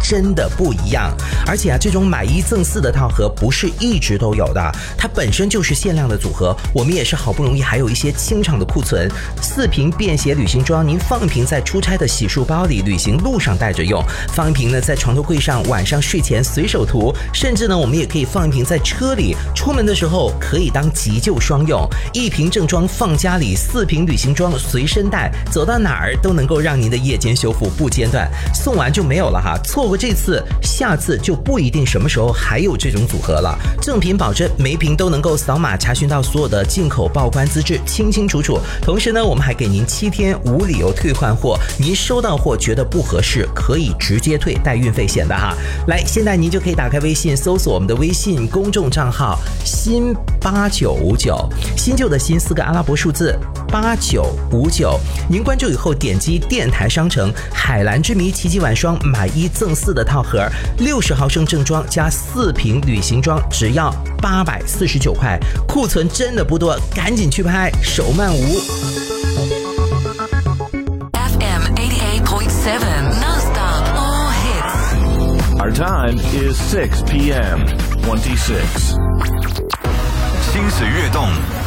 真的不一样。而且这种买1赠4的套盒不是一直都有的，它本身就是限量的组合，我们也是好不容易还有一些清场的库存。4瓶便携旅行装，您放一瓶在出差的洗漱包里，旅行路上带着用；放一瓶呢在床头柜上，晚上睡前随手涂；甚至呢我们也可以放一瓶在车里，出门的时候可以当急救双用。1瓶正装放家里，4瓶旅行装随身带，走到哪儿都能够让您的夜间修复不间断。送完就没有了哈，错过这次，下次就不一定什么时候还有这种组合了。正品保证，每瓶都能够扫码查询到所有的进口报关资质，清清楚楚。同时呢，我们还给您7天无理由退换货，您收到货觉得不合适，可以直接退，带运费险的哈。来，现在您就可以打开微信，搜索我们的微信公众账号新8959，新旧的新4个阿拉伯数字8959。您关注以后，点击电台商城海蓝之谜奇迹晚霜买1赠4的套盒，60毫升正装加4瓶旅行装，只要849块，库存真的不多，赶紧去拍，手慢无。 FM 88.7 non-stop all hits. Our time is 6 p.m. 26. 心随悦动，